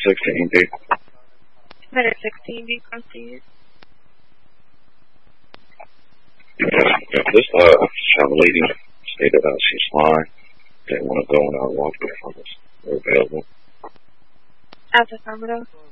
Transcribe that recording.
16B. Better 16B, proceed. This young lady stated she's fine. They want to go and walk with us. They're available. As affirmative.